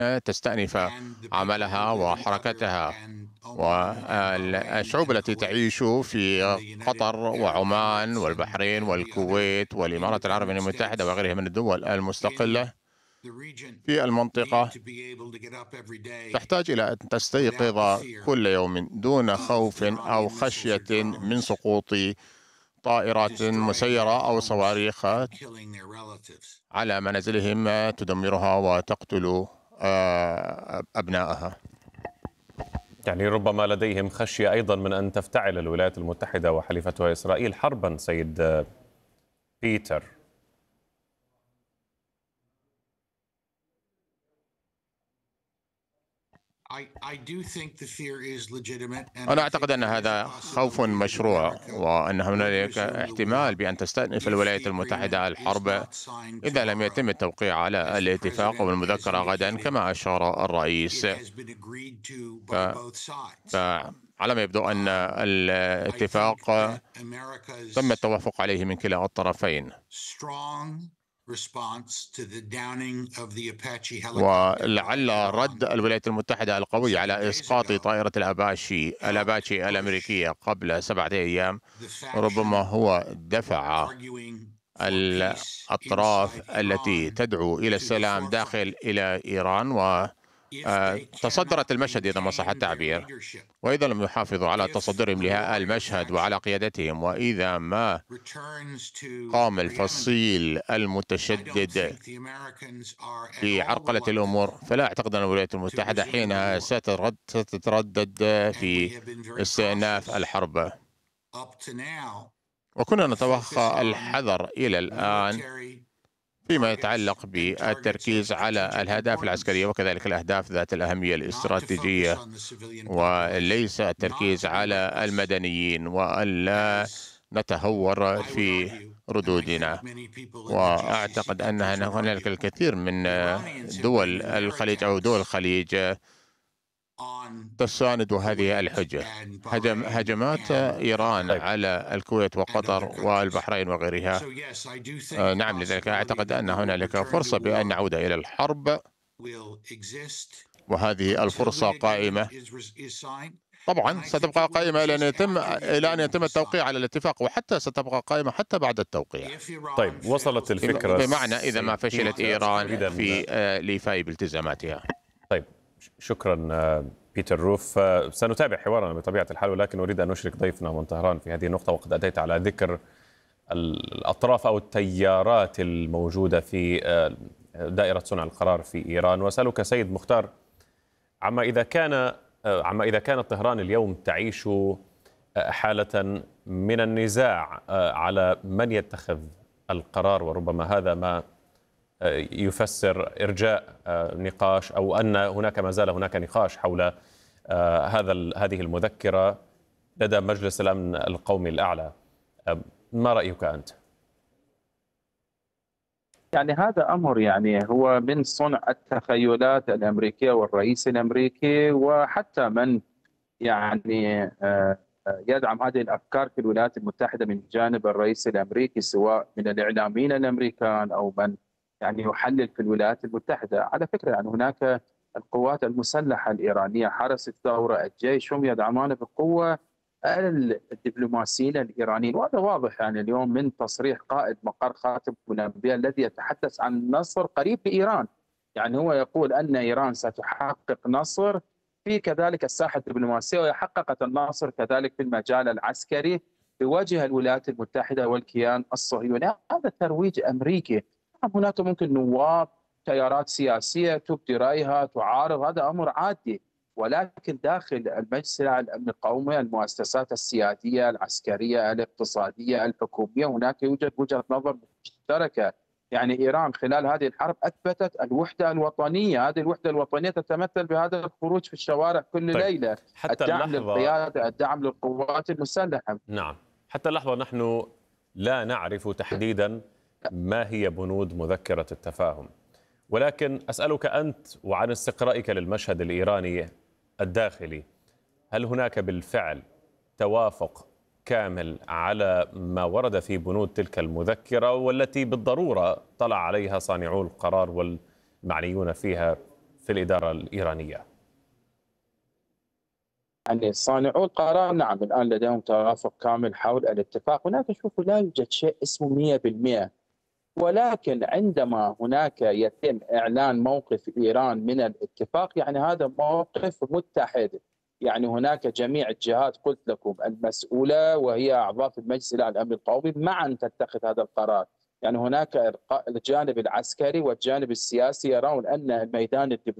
تستأنف عملها وحركتها. والشعوب التي تعيش في قطر وعمان والبحرين والكويت والإمارات العربية المتحدة وغيرها من الدول المستقلة في المنطقة تحتاج إلى أن تستيقظ كل يوم دون خوف أو خشية من سقوط طائرات مسيرة أو صواريخ على منازلهم تدمرها وتقتل أبنائها. يعني ربما لديهم خشية أيضا من أن تفتعل الولايات المتحدة وحليفتها إسرائيل حربا، سيد بيتر. أنا أعتقد أن هذا خوف مشروع، وأن هنالك احتمال بأن تستأنف الولايات المتحدة الحرب إذا لم يتم التوقيع على الاتفاق والمذكرة غدا كما أشار الرئيس. فعلى ما يبدو أن الاتفاق تم التوافق عليه من كلا الطرفين، ولعل رد الولايات المتحدة القوي على إسقاط طائرة الأباتشي الأمريكية قبل 7 أيام ربما هو دفع الأطراف التي تدعو إلى السلام إلى إيران وتصدرت المشهد إذا ما صح التعبير. وإذا لم يحافظوا على تصدرهم لهذا المشهد وعلى قيادتهم، وإذا ما قام الفصيل المتشدد بعرقلة الأمور، فلا أعتقد أن الولايات المتحدة حينها ستتردد في استئناف الحرب. وكنا نتوخى الحذر إلى الآن فيما يتعلق بالتركيز على الأهداف العسكرية وكذلك الأهداف ذات الأهمية الاستراتيجية، وليس التركيز على المدنيين، وألا نتهور في ردودنا. وأعتقد أن هنالك الكثير من دول الخليج أو دول الخليج تساند هذه الحجة. هجمات إيران على الكويت وقطر والبحرين وغيرها، نعم، لذلك أعتقد أن هنالك فرصة بأن نعود إلى الحرب، وهذه الفرصة قائمة. طبعا ستبقى قائمة إلى أن يتم التوقيع على الاتفاق، وحتى ستبقى قائمة حتى بعد التوقيع. طيب، وصلت الفكرة بمعنى إذا ما فشلت إيران في الإيفاء بالتزاماتها. طيب، شكرا بيتر روف. سنتابع حوارنا بطبيعة الحال، ولكن أريد أن أشرك ضيفنا من طهران في هذه النقطة، وقد أتيت على ذكر الأطراف أو التيارات الموجودة في دائرة صنع القرار في إيران. وأسألك سيد مختار عما إذا كانت طهران اليوم تعيش حالة من النزاع على من يتخذ القرار، وربما هذا ما يفسر إرجاء نقاش، أو أن ما زال هناك نقاش حول هذه المذكرة لدى مجلس الأمن القومي الأعلى. ما رأيك أنت؟ يعني هذا أمر هو من صنع التخيلات الأمريكية والرئيس الأمريكي، وحتى من يدعم هذه الأفكار في الولايات المتحدة من جانب الرئيس الأمريكي، سواء من الإعلاميين الأمريكان أو من يحلل في الولايات المتحدة. على فكرة هناك القوات المسلحة الإيرانية، حرس الثورة، الجيش، هم يدعمان بقوة الدبلوماسيين الإيرانيين. وهذا واضح اليوم من تصريح قائد مقر خاتم الأنبياء الذي يتحدث عن نصر قريب لإيران. هو يقول أن إيران ستحقق نصر في كذلك الساحة الدبلوماسية، وحققت النصر كذلك في المجال العسكري بوجه الولايات المتحدة والكيان الصهيوني. هذا ترويج أمريكي. هناك ممكن نواب، تيارات سياسية تبدي رأيها، تعارض، هذا أمر عادي، ولكن داخل المجلس الأمن القومي، المؤسسات السيادية، العسكرية، الاقتصادية، الحكومية، هناك يوجد وجهة نظر مشتركة. إيران خلال هذه الحرب أثبتت الوحدة الوطنية. هذه الوحدة الوطنية تتمثل بهذا الخروج في الشوارع كل ليلة، حتى الدعم للقيادة، الدعم للقوات المسلحة. نعم، حتى اللحظة نحن لا نعرف تحديدا ما هي بنود مذكرة التفاهم، ولكن أسألك أنت وعن استقرائك للمشهد الإيراني الداخلي، هل هناك بالفعل توافق كامل على ما ورد في بنود تلك المذكرة، والتي بالضرورة طلع عليها صانعو القرار والمعنيون فيها في الإدارة الإيرانية؟ يعني صانعو القرار نعم الآن لديهم توافق كامل حول الاتفاق. هناك شوفوا لا يوجد شيء اسمه 100%، ولكن عندما هناك يتم إعلان موقف إيران من الاتفاق يعني هذا موقف متحد. يعني هناك جميع الجهات قلت لكم المسؤولة وهي أعضاء في المجلس الأعلى للأمن القومي معا تتخذ هذا القرار. يعني هناك الجانب العسكري والجانب السياسي يرون أن الميدان الدبلوماسي